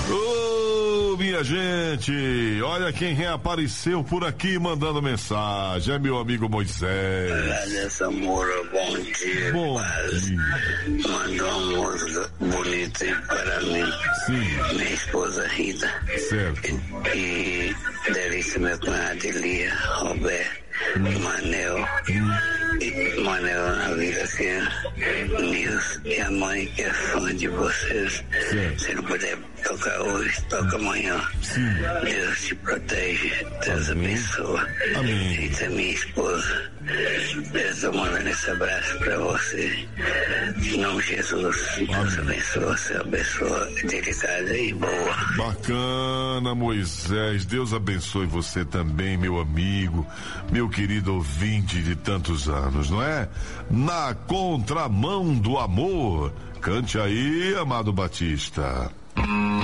Ô, minha gente, olha quem reapareceu por aqui mandando mensagem, é meu amigo Moisés. Agradeço, Moura, bom dia. Bom dia. Mandou uma música bonita aí para mim. Sim. Minha esposa Rita. Certo. E Delícia, meu cunhado Elia, Roberto, Manel. E Manel na vida assim, Nilson e a mãe que é fã de vocês. Certo. Se não puder tocar hoje, toca amanhã. Sim. Deus te protege, Deus abençoa. Amém. Rita, minha esposa. Eu estou mandando esse abraço para você. Em nome de Jesus. Deus abençoa, você abençoa. Delicada e boa. Bacana, Moisés. Deus abençoe você também, meu amigo, meu querido ouvinte de tantos anos, não é? Na contramão do amor. Cante aí, amado Batista.